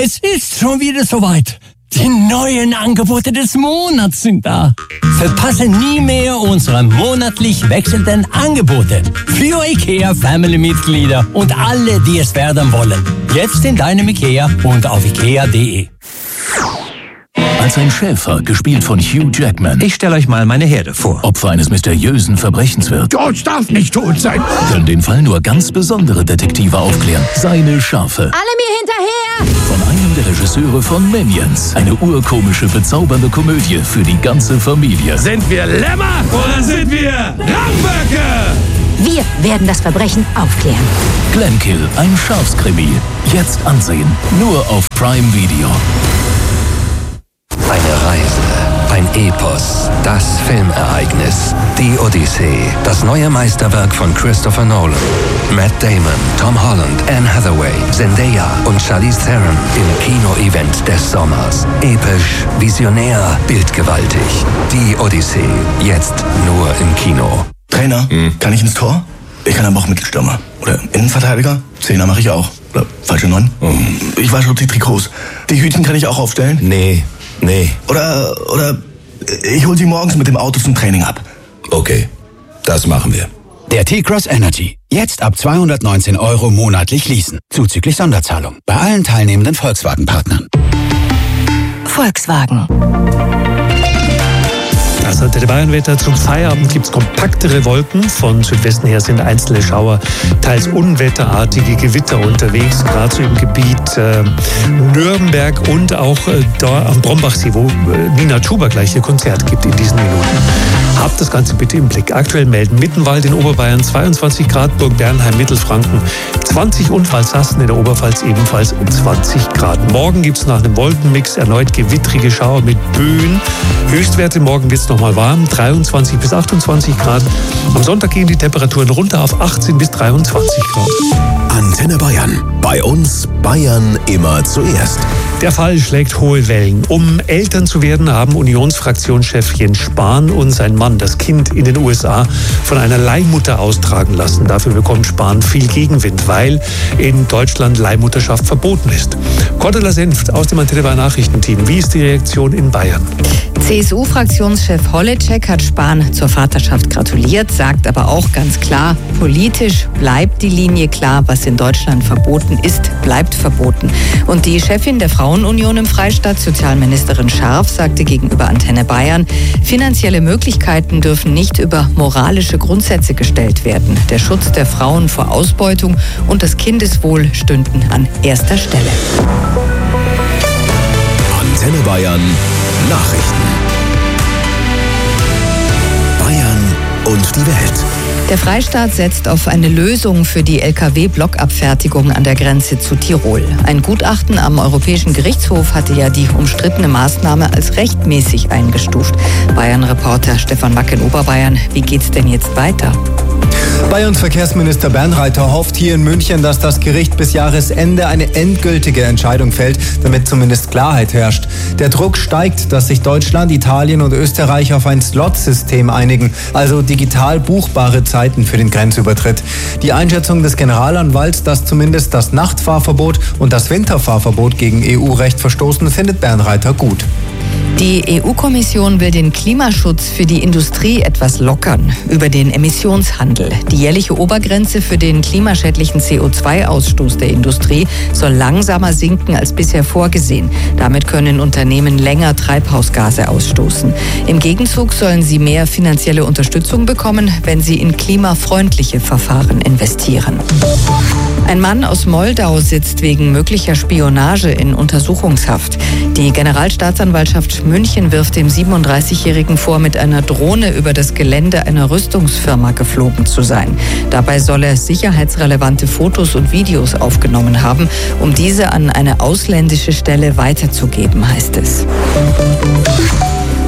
Es ist schon wieder soweit. Die neuen Angebote des Monats sind da. Verpasse nie mehr unsere monatlich wechselnden Angebote. Für IKEA Family-Mitglieder und alle, die es werden wollen. Jetzt in deinem IKEA und auf ikea.de. Als ein Schäfer, gespielt von Hugh Jackman. Ich stelle euch mal meine Herde vor. Opfer eines mysteriösen Verbrechens wird. George darf nicht tot sein. Können den Fall nur ganz besondere Detektive aufklären. Seine Schafe. Alle mir hinterher! Von einem der Regisseure von Minions. Eine urkomische, bezaubernde Komödie für die ganze Familie. Sind wir Lämmer oder sind wir Ramböcke? Wir werden das Verbrechen aufklären. Glenkill, ein Schafskrimi. Jetzt ansehen. Nur auf Prime Video. Eine Reise, ein Epos, das Filmereignis, die Odyssee, das neue Meisterwerk von Christopher Nolan. Matt Damon, Tom Holland, Anne Hathaway, Zendaya und Charlize Theron im Kino-Event des Sommers. Episch, visionär, bildgewaltig. Die Odyssee, jetzt nur im Kino. Trainer, kann ich ins Tor? Ich kann aber auch Mittelstürmer. Oder Innenverteidiger? Zehner mache ich auch. Oder falsche 9? Ich wasche auch die Trikots. Die Hütchen kann ich auch aufstellen? Nee. Oder ich hol sie morgens mit dem Auto zum Training ab. Okay, das machen wir. Der T-Cross Energy. Jetzt ab 219 € monatlich leasen. Zuzüglich Sonderzahlung. Bei allen teilnehmenden Volkswagen-Partnern. Volkswagen. Das Antenne Bayern-Wetter. Zum Feierabend gibt es kompaktere Wolken. Von Südwesten her sind einzelne Schauer, teils unwetterartige Gewitter unterwegs. Gerade so im Gebiet Nürnberg und auch da am Brombachsee, wo Nina Chuba gleich ihr Konzert gibt in diesen Minuten. Habt das Ganze bitte im Blick. Aktuell melden Mittenwald in Oberbayern 22 Grad, Burg Bernheim, Mittelfranken 20 und Walsassen in der Oberpfalz ebenfalls 20 Grad. Morgen gibt es nach einem Wolkenmix erneut gewittrige Schauer mit Böen. Höchstwerte morgen wird es nochmal warm, 23 bis 28 Grad. Am Sonntag gehen die Temperaturen runter auf 18 bis 23 Grad. Antenne Bayern. Bei uns Bayern immer zuerst. Der Fall schlägt hohe Wellen. Um Eltern zu werden, haben Unionsfraktionschef Jens Spahn und sein Mann das Kind in den USA von einer Leihmutter austragen lassen. Dafür bekommt Spahn viel Gegenwind, weil in Deutschland Leihmutterschaft verboten ist. Cordula Senft aus dem Antenne Bayern Nachrichtenteam. Wie ist die Reaktion in Bayern? CSU-Fraktionschef Holleczek hat Spahn zur Vaterschaft gratuliert, sagt aber auch ganz klar, politisch bleibt die Linie klar, was in Deutschland verboten ist, bleibt verboten. Und die Chefin der Frauenunion im Freistaat, Sozialministerin Scharf, sagte gegenüber Antenne Bayern, finanzielle Möglichkeiten dürfen nicht über moralische Grundsätze gestellt werden. Der Schutz der Frauen vor Ausbeutung und das Kindeswohl stünden an erster Stelle. Antenne Bayern Nachrichten. Bayern und die Welt. Der Freistaat setzt auf eine Lösung für die Lkw-Blockabfertigung an der Grenze zu Tirol. Ein Gutachten am Europäischen Gerichtshof hatte ja die umstrittene Maßnahme als rechtmäßig eingestuft. Bayern-Reporter Stefan Mack in Oberbayern. Wie geht's denn jetzt weiter? Bayerns Verkehrsminister Bernreiter hofft hier in München, dass das Gericht bis Jahresende eine endgültige Entscheidung fällt, damit zumindest Klarheit herrscht. Der Druck steigt, dass sich Deutschland, Italien und Österreich auf ein Slot-System einigen, also digital buchbare Zeiten für den Grenzübertritt. Die Einschätzung des Generalanwalts, dass zumindest das Nachtfahrverbot und das Winterfahrverbot gegen EU-Recht verstoßen, findet Bernreiter gut. Die EU-Kommission will den Klimaschutz für die Industrie etwas lockern über den Emissionshandel. Die jährliche Obergrenze für den klimaschädlichen CO2-Ausstoß der Industrie soll langsamer sinken als bisher vorgesehen. Damit können Unternehmen länger Treibhausgase ausstoßen. Im Gegenzug sollen sie mehr finanzielle Unterstützung bekommen, wenn sie in klimafreundliche Verfahren investieren. Ein Mann aus Moldau sitzt wegen möglicher Spionage in Untersuchungshaft. Die Generalstaatsanwaltschaft München wirft dem 37-Jährigen vor, mit einer Drohne über das Gelände einer Rüstungsfirma geflogen zu sein. Dabei soll er sicherheitsrelevante Fotos und Videos aufgenommen haben, um diese an eine ausländische Stelle weiterzugeben, heißt es.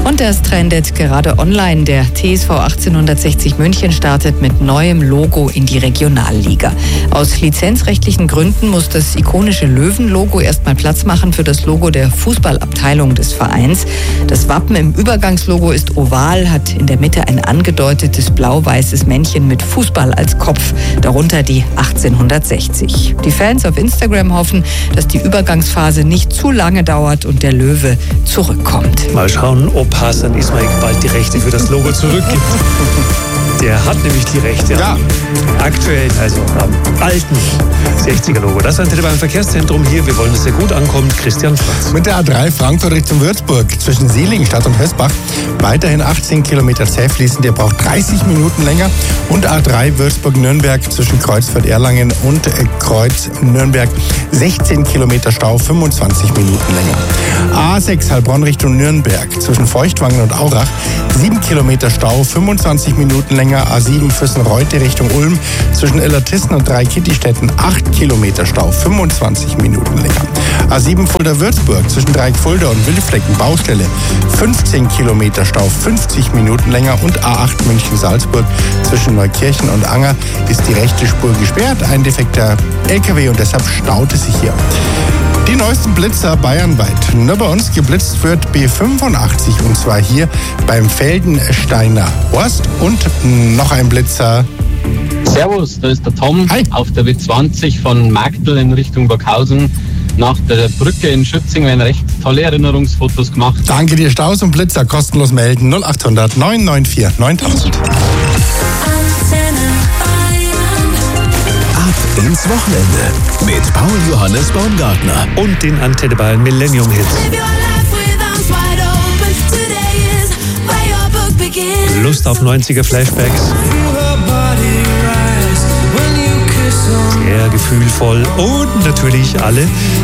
Und das trendet gerade online. Der TSV 1860 München startet mit neuem Logo in die Regionalliga. Aus lizenzrechtlichen Gründen muss das ikonische Löwenlogo erstmal Platz machen für das Logo der Fußballabteilung des Vereins. Das Wappen im Übergangslogo ist oval, hat in der Mitte ein angedeutetes blau-weißes Männchen mit Fußball als Kopf, darunter die 1860. Die Fans auf Instagram hoffen, dass die Übergangsphase nicht zu lange dauert und der Löwe zurückkommt. Mal schauen, ob Hasan Ismail bald die Rechte für das Logo zurückgibt. Der hat nämlich die Rechte. Ja. Aktuell, also am alten 60er-Logo. Das ist Antenne Bayern Verkehrszentrum hier. Wir wollen, dass er gut ankommt. Christian Franz. Mit der A3 Frankfurt Richtung Würzburg zwischen Seligenstadt und Hösbach weiterhin 18 Kilometer zäh fließend. Ihr braucht 30 Minuten länger. Und A3 Würzburg-Nürnberg zwischen Kreuzfurt-Erlangen und Kreuz-Nürnberg 16 Kilometer Stau, 25 Minuten länger. A6 Heilbronn Richtung Nürnberg zwischen Feuchtwangen und Aurach 7 Kilometer Stau, 25 Minuten länger. A7 Füssen-Reute Richtung Ulm zwischen Illertissen und Dreikittistetten 8 Kilometer Stau, 25 Minuten länger. A7 Fulda-Würzburg zwischen Dreieck-Fulda und Wildflecken Baustelle 15 Kilometer Stau, 50 Minuten länger. Und A8 München-Salzburg zwischen Neukirchen und Anger ist die rechte Spur gesperrt. Ein defekter LKW und deshalb staut es sich hier. Die neuesten Blitzer bayernweit. Nur bei uns geblitzt wird B85 und zwar hier beim Feldensteiner Horst und noch ein Blitzer. Servus, da ist der Tom. Hi. Auf der W20 von Magdl in Richtung Burghausen. Nach der Brücke in Schützing werden recht tolle Erinnerungsfotos gemacht. Danke dir, Staus und Blitzer kostenlos melden 0800 994 9000. Ins Wochenende mit Paul Johannes Baumgartner Und den Antenne Bayern Millennium Hit. Lust auf 90er Flashbacks. Sehr gefühlvoll und natürlich alle